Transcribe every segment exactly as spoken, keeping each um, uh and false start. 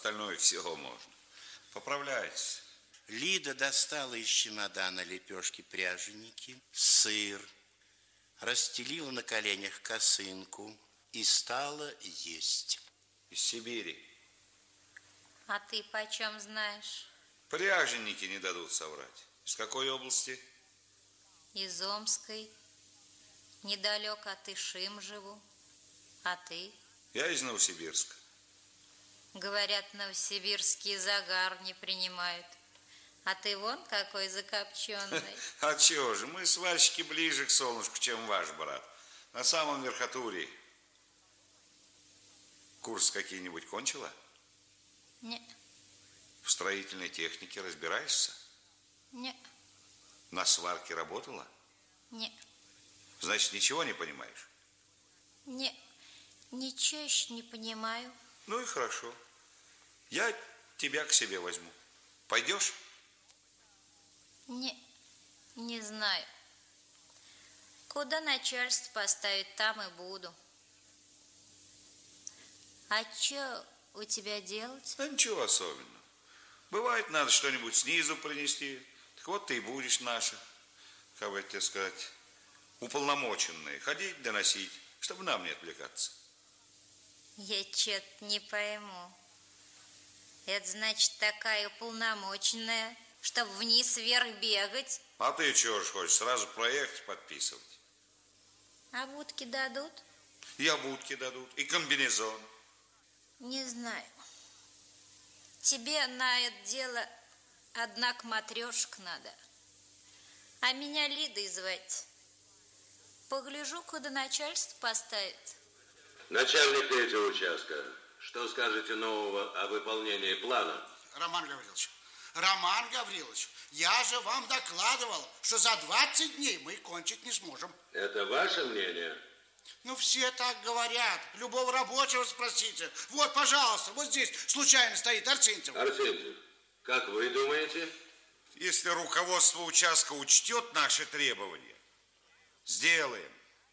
остальное все можно. Поправляйтесь. Лида достала из чемодана лепешки-пряженики, сыр, расстелила на коленях косынку и стала есть. Из Сибири. А ты почем знаешь? Пряженники не дадут соврать. Из какой области? Из Омской. Недалеко от Ишим живу. А ты? Я из Новосибирска. Говорят, новосибирские загар не принимают. А ты вон какой закопченный. А чего же, мы сварщики ближе к солнышку, чем ваш брат. На самом верхотурье. Курс какие-нибудь кончила? Не. В строительной технике разбираешься? Не. На сварке работала? Не. Значит, ничего не понимаешь? Не. Ничего еще не понимаю. Ну и хорошо. Я тебя к себе возьму. Пойдешь? Не. Не знаю. Куда начальство поставит, там и буду. А что у тебя делать? Да ничего особенного. Бывает, надо что-нибудь снизу принести. Так вот ты и будешь наша, как бы тебе сказать, уполномоченные. Ходить, доносить, чтобы нам не отвлекаться. Я что-то не пойму. Это значит такая уполномоченная, чтобы вниз-вверх бегать? А ты чего же хочешь, сразу проект подписывать? А будки дадут? И обутки дадут, и комбинезон. Не знаю. Тебе на это дело одна матрешка надо. А меня Лидой звать. Погляжу, куда начальство поставит. Начальник третьего участка, что скажете нового о выполнении плана? Роман Гаврилович, Роман Гаврилович, я же вам докладывал, что за двадцать дней мы кончить не сможем. Это ваше мнение? Ну, все так говорят. Любого рабочего спросите. Вот, пожалуйста, вот здесь случайно стоит Арсентьев. Арсентьев, как вы думаете? Если руководство участка учтет наши требования, сделаем.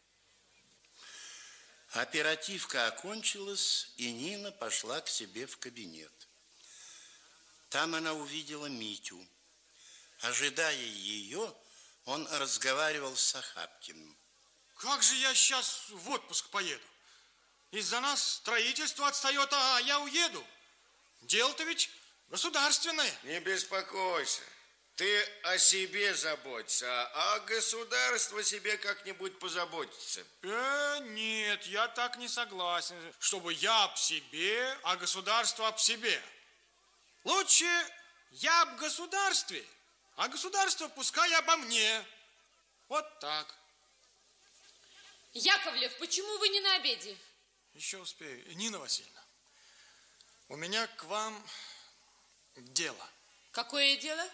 Оперативка окончилась, и Нина пошла к себе в кабинет. Там она увидела Митю. Ожидая ее, он разговаривал с Охапкиным. Как же я сейчас в отпуск поеду? Из-за нас строительство отстает, а я уеду. Дело-то ведь государственное. Не беспокойся. Ты о себе заботься, а государство себе как-нибудь позаботится. Э, нет, я так не согласен, чтобы я об себе, а государство об себе. Лучше я об государстве, а государство пускай обо мне. Вот так. Яковлев, почему вы не на обеде? Еще успею. Нина Васильевна, у меня к вам дело. Какое дело?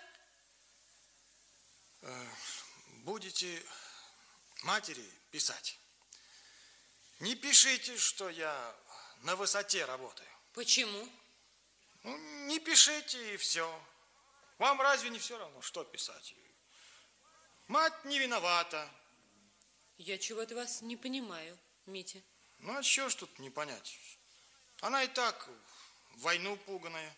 Будете матери писать. Не пишите, что я на высоте работаю. Почему? Ну, не пишите, и все. Вам разве не все равно, что писать? Мать не виновата. Я чего-то вас не понимаю, Митя. Ну, а что ж тут не понять? Она и так в войну пуганая.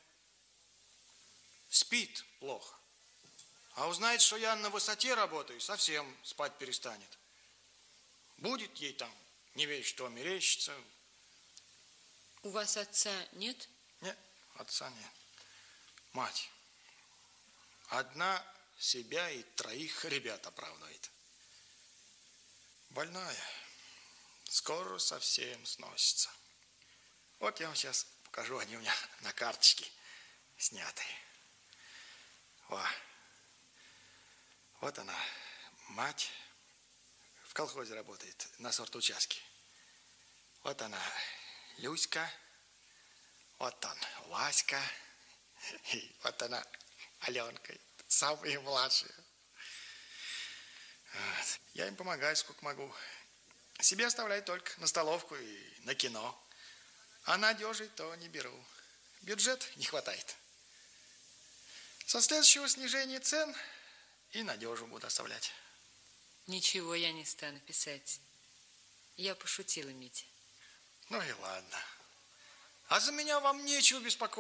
Спит плохо. А узнает, что я на высоте работаю, совсем спать перестанет. Будет ей там не весь что мерещится. У вас отца нет? Нет, отца нет. Мать. Одна себя и троих ребят оправдывает. Больная. Скоро совсем сносится. Вот я вам сейчас покажу, они у меня на карточке снятые. Во. Вот она, мать, в колхозе работает, на сортучастке. Вот она, Люська, вот он, Васька, и вот она, Аленка, самые младшие. Вот. Я им помогаю, сколько могу. Себе оставляю только на столовку и на кино. А на одежи то не беру. Бюджет не хватает. Со следующего снижения цен и на одежу буду оставлять. Ничего я не стану писать. Я пошутила, Митя. Ну и ладно. А за меня вам нечего беспокоиться.